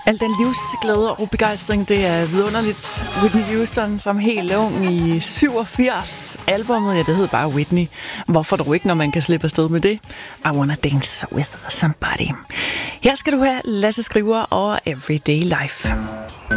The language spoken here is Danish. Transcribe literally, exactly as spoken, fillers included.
Al den livsglæde og begejstring, det er vidunderligt. Whitney Houston som helt ung i syvogfirs. Albummet, ja, det hed bare Whitney. Hvorfor dog ikke, når man kan slippe afsted med det? I Wanna Dance With Somebody. Her skal du have Lasse Skriver og Everyday Life.